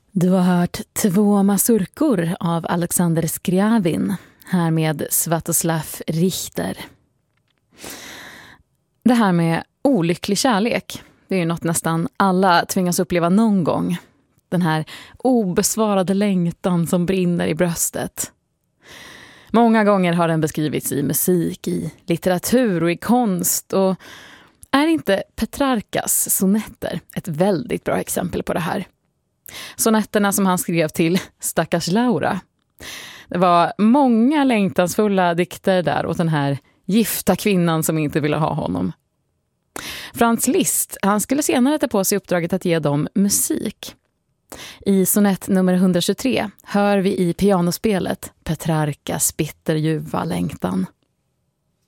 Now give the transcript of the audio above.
Du har hört Två mazurkor av Alexander Scriabin, här med Sviatoslav Richter. Det här med olycklig kärlek, det är ju något nästan alla tvingas uppleva någon gång. Den här obesvarade längtan som brinner i bröstet. Många gånger har den beskrivits i musik, i litteratur och i konst. Och är inte Petrarkas sonetter ett väldigt bra exempel på det här? Sonetterna som han skrev till stackars Laura. Det var många längtansfulla dikter där åt den här gifta kvinnan som inte ville ha honom. Franz Liszt, han skulle senare ta på sig uppdraget att ge dem musik. I sonett nummer 123 hör vi i pianospelet Petrarkas bitterljuva längtan.